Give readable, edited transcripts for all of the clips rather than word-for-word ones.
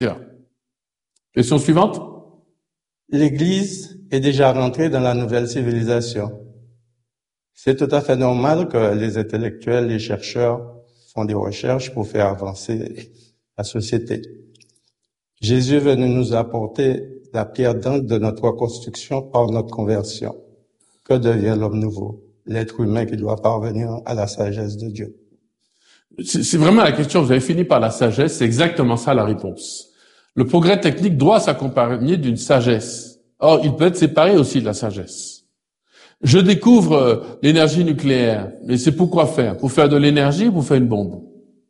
Bien. Question suivante. L'Église est déjà rentrée dans la nouvelle civilisation. C'est tout à fait normal que les intellectuels, les chercheurs font des recherches pour faire avancer la société. Jésus est venu nous apporter la pierre d'angle de notre reconstruction par notre conversion. Que devient l'homme nouveau? L'être humain qui doit parvenir à la sagesse de Dieu. C'est vraiment la question. Vous avez fini par la sagesse. C'est exactement ça la réponse. Le progrès technique doit s'accompagner d'une sagesse. Or, il peut être séparé aussi de la sagesse. Je découvre l'énergie nucléaire. Mais c'est pour quoi faire? Pour faire de l'énergie ou pour faire une bombe?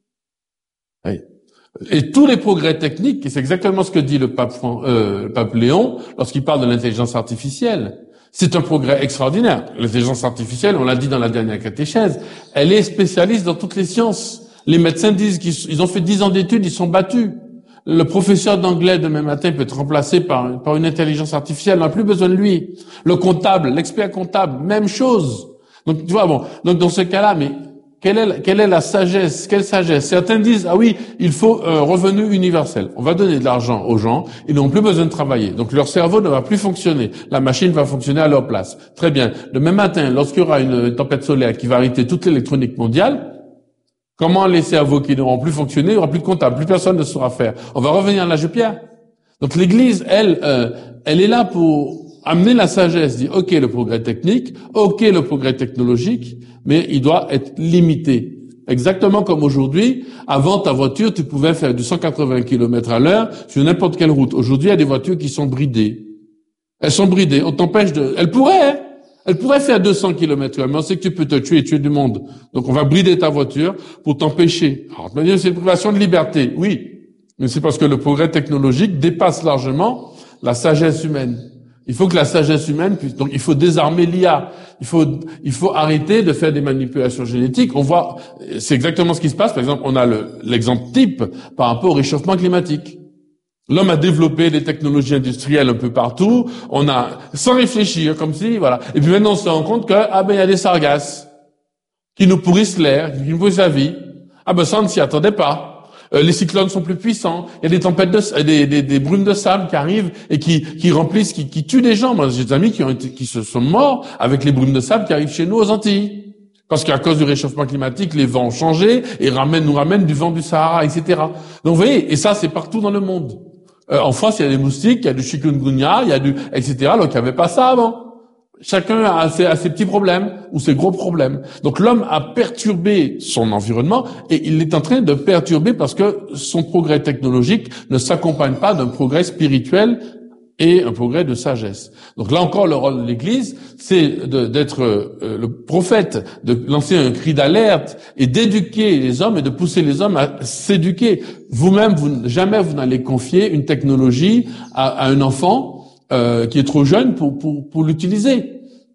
Oui. Et tous les progrès techniques, et c'est exactement ce que dit le pape Léon lorsqu'il parle de l'intelligence artificielle. C'est un progrès extraordinaire. L'intelligence artificielle, on l'a dit dans la dernière catéchèse, elle est spécialiste dans toutes les sciences. Les médecins disent qu'ils ont fait 10 ans d'études, ils sont battus. Le professeur d'anglais demain matin peut être remplacé par une intelligence artificielle, on n'a plus besoin de lui. Le comptable, l'expert comptable, même chose. Donc tu vois, bon, donc dans ce cas-là, mais quelle est la sagesse? Quelle sagesse? Certains disent, ah oui, il faut un revenu universel. On va donner de l'argent aux gens, ils n'ont plus besoin de travailler. Donc leur cerveau ne va plus fonctionner. La machine va fonctionner à leur place. Très bien. Demain matin, lorsqu'il y aura une tempête solaire qui va arrêter toute l'électronique mondiale, comment les cerveaux qui n'auront plus fonctionné, il n'y aura plus de comptable, plus personne ne saura faire. On va revenir à l'âge de pierre. Donc l'Église, elle est là pour amener la sagesse, dit ok le progrès technique, ok le progrès technologique, mais il doit être limité. Exactement comme aujourd'hui, avant ta voiture, tu pouvais faire du 180 km à l'heure sur n'importe quelle route. Aujourd'hui, il y a des voitures qui sont bridées. Elles sont bridées, on t'empêche de... Elle pourrait faire 200 km/h, mais on sait que tu peux te tuer du monde. Donc on va brider ta voiture pour t'empêcher. Alors, tu vas dire, c'est une privation de liberté. Oui, mais c'est parce que le progrès technologique dépasse largement la sagesse humaine. Il faut que la sagesse humaine puisse, donc il faut désarmer l'IA. Il faut arrêter de faire des manipulations génétiques. On voit, c'est exactement ce qui se passe. Par exemple, on a l'exemple type par rapport au réchauffement climatique. L'homme a développé des technologies industrielles un peu partout. On a, sans réfléchir, comme si, voilà. Et puis maintenant, on se rend compte que, il y a des sargasses qui nous pourrissent l'air, qui nous pourrissent la vie. Ça, on ne s'y attendait pas. Les cyclones sont plus puissants. Il y a des tempêtes des brumes de sable qui arrivent et qui remplissent, qui tuent des gens. Moi, j'ai des amis qui se sont morts avec les brumes de sable qui arrivent chez nous aux Antilles. Parce qu'à cause du réchauffement climatique, les vents ont changé et nous ramènent du vent du Sahara, etc. Donc, vous voyez, et ça, c'est partout dans le monde. En France, il y a des moustiques, il y a du chikungunya, il y a etc. Donc, il n'y avait pas ça avant. Chacun a ses petits problèmes ou ses gros problèmes. Donc l'homme a perturbé son environnement et il est en train de perturber parce que son progrès technologique ne s'accompagne pas d'un progrès spirituel et un progrès de sagesse. Donc là encore, le rôle de l'Église, c'est d'être le prophète, de lancer un cri d'alerte et d'éduquer les hommes et de pousser les hommes à s'éduquer. Vous-même, jamais vous n'allez confier une technologie à un enfant qui est trop jeune pour l'utiliser.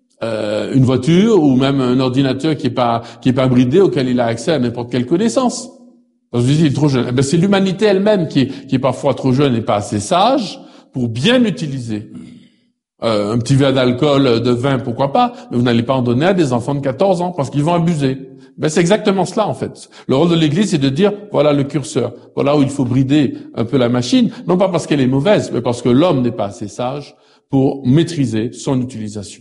Une voiture ou même un ordinateur qui est pas bridé, auquel il a accès à n'importe quelle connaissance. Parce que je dis, il est trop jeune. C'est l'humanité elle-même qui est parfois trop jeune et pas assez sage pour bien l'utiliser. Un petit verre d'alcool, de vin, pourquoi pas, mais vous n'allez pas en donner à des enfants de 14 ans parce qu'ils vont abuser. C'est exactement cela, en fait. Le rôle de l'Église, c'est de dire, voilà le curseur. Voilà où il faut brider un peu la machine. Non pas parce qu'elle est mauvaise, mais parce que l'homme n'est pas assez sage pour maîtriser son utilisation.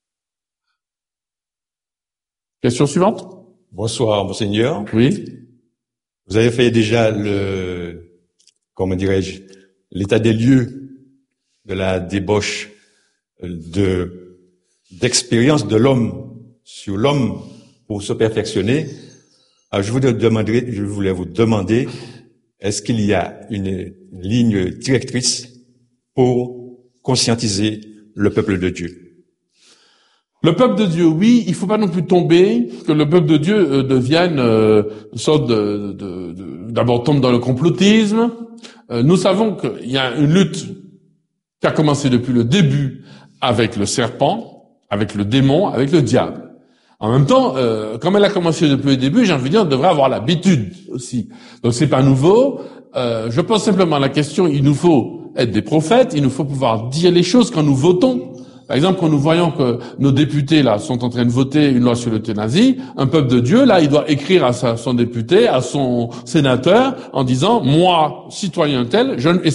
Question suivante. Bonsoir, monseigneur. Oui. Vous avez fait déjà l'état des lieux de la débauche d'expérience de l'homme sur l'homme pour se perfectionner. Alors, je voulais vous demander, est-ce qu'il y a une ligne directrice pour conscientiser le peuple de Dieu? Le peuple de Dieu, oui, il faut pas non plus tomber, que le peuple de Dieu devienne une sorte d'abord tombe dans le complotisme. Nous savons qu'il y a une lutte qui a commencé depuis le début avec le serpent, avec le démon, avec le diable. En même temps, comme elle a commencé depuis le début, j'ai envie de dire, on devrait avoir l'habitude aussi. Donc c'est pas nouveau. Je pose simplement la question, il nous faut être des prophètes, il nous faut pouvoir dire les choses quand nous votons. Par exemple, quand nous voyons que nos députés là sont en train de voter une loi sur l'euthanasie, un peuple de Dieu là, il doit écrire à son député, à son sénateur, en disant moi, citoyen tel, je ne